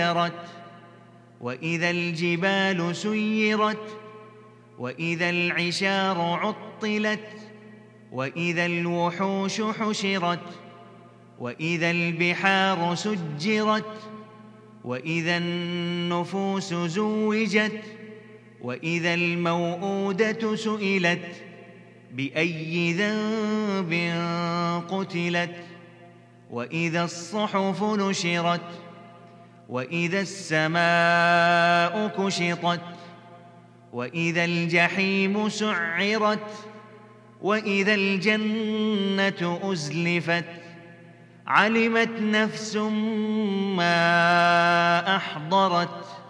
وإذا الجبال سيرت وإذا العشار عطلت وإذا الوحوش حشرت وإذا البحار سجرت وإذا النفوس زوجت وإذا الموءودة سئلت بأي ذنب قتلت وإذا الصحف نشرت وإذا السماء كشطت وإذا الجحيم سعرت وإذا الجنة أزلفت علمت نفس ما أحضرت